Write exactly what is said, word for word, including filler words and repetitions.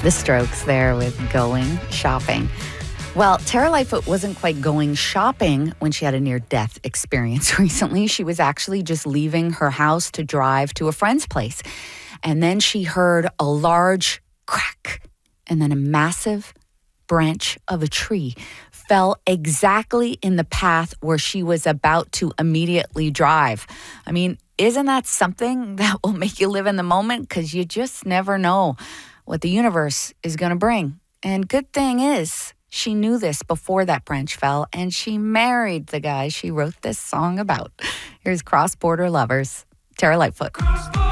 The Strokes there with Going Shopping. Well, Tara Lightfoot wasn't quite going shopping when she had a near-death experience recently. She was actually just leaving her house to drive to a friend's place. And then she heard a large crack, and then a massive branch of a tree fell exactly in the path where she was about to immediately drive. I mean, isn't that something that will make you live in the moment? Because you just never know what the universe is going to bring. And good thing is, she knew this before that branch fell, and she married the guy she wrote this song about. Here's Cross Border Lovers, Tara Lightfoot.